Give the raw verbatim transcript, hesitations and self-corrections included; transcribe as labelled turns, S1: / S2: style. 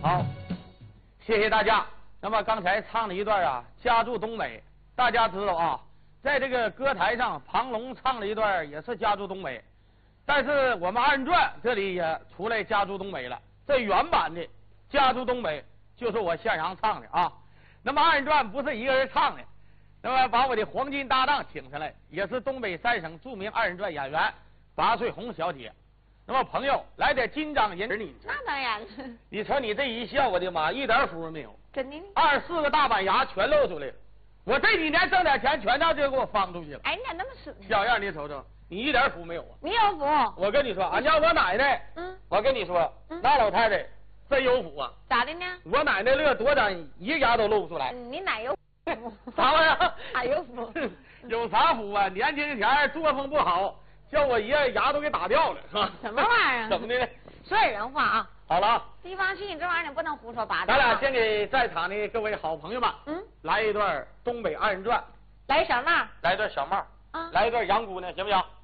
S1: 好，谢谢大家。那么刚才唱了一段啊，家住东北，大家知道啊，在这个歌台上，庞龙唱了一段也是家住东北，但是我们二人转这里也出来家住东北了。这原版的家住东北就是我向阳唱的啊。那么二人转不是一个人唱的，那么把我的黄金搭档请上来，也是东北三省著名二人转演员八岁红小姐。那么朋友来点金章银你，
S2: 那当然了。
S1: 你瞅你这一笑，我的妈，一点福没有。
S2: 真的？
S1: 二十四个大板牙全露出来了，我这几年挣点钱全让这给我放出去了。
S2: 哎，你咋那么损呢？
S1: 小样，你瞅瞅，你一点福没有啊？
S2: 你有福。
S1: 我跟你说，俺家我奶奶，
S2: 嗯，
S1: 我跟你说，
S2: 嗯、
S1: 那老太太真有福啊。
S2: 咋的呢？
S1: 我奶奶乐多长，一个牙都露不出来。
S2: 嗯、你奶有福？
S1: 啥玩意儿？
S2: 哪有福？
S1: 有啥福啊？年轻前作风不好。叫我爷爷牙都给打掉了，是吧？
S2: 什么玩意儿？
S1: 怎么的呢？
S2: 说点人话啊！
S1: 好了，
S2: 地方戏这玩意儿你不能胡说八道。
S1: 咱俩先给在场的各位好朋友们，
S2: 嗯，
S1: 来一段东北二人转，
S2: 来小帽，
S1: 来一段小帽，
S2: 啊，
S1: 来一段杨姑娘，行不行？